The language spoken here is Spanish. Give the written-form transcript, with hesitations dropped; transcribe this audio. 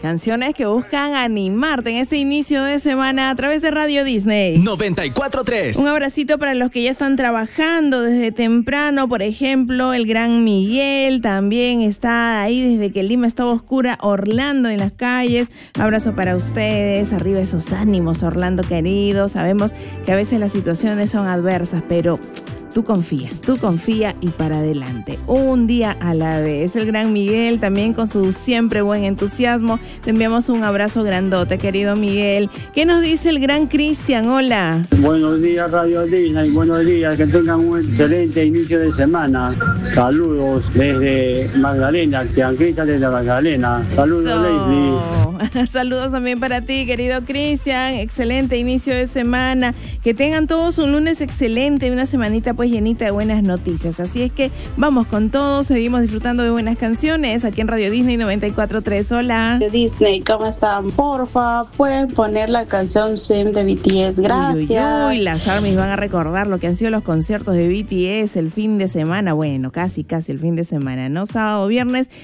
Canciones que buscan animarte en este inicio de semana a través de Radio Disney 94.3. Un abracito para los que ya están trabajando desde temprano. Por ejemplo, el gran Miguel también está ahí desde que Lima estaba oscura, Orlando en las calles. Abrazo para ustedes, arriba esos ánimos, Orlando querido. Sabemos que a veces las situaciones son adversas, pero tú confía y para adelante, un día a la vez. El gran Miguel también con su siempre buen entusiasmo. Te enviamos un abrazo grandote, querido Miguel. ¿Qué nos dice el gran Cristian? Hola. Buenos días, Radio Disney. Buenos días, que tengan un excelente inicio de semana. Saludos desde Magdalena, Cristian desde Magdalena. Saludos, Leslie. Saludos también para ti, querido Cristian. Excelente inicio de semana. Que tengan todos un lunes excelente y una semanita pues llenita de buenas noticias. Así es que vamos con todo, seguimos disfrutando de buenas canciones aquí en Radio Disney 94.3. Hola. Disney, ¿cómo están? Porfa, pueden poner la canción Swim de BTS. Gracias. Uy, las ARMYs van a recordar lo que han sido los conciertos de BTS el fin de semana. Bueno, casi el fin de semana, ¿no? Sábado, viernes